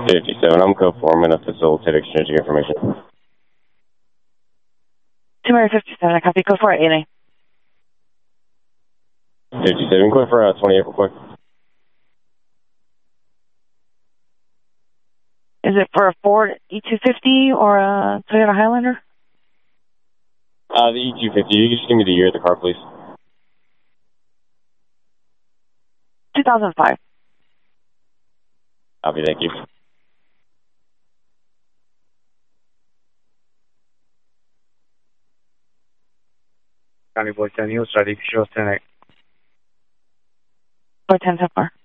57, I'm code 4. I'm going to facilitate exchange of information. 257, I copy. Code 4 at 8A. 57, code for 28 real quick. Is it for a Ford E250 or a Toyota Highlander? The E250. You can just give me the year of the car, please. 2005. Copy, thank you. County Boy 10, he was ready. Show us 10-8. Boy 10 so far.